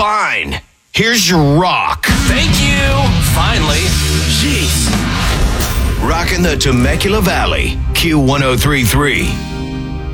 Fine. Here's your rock. Thank you. Finally. Jeez. Rockin' the Temecula Valley. Q1033.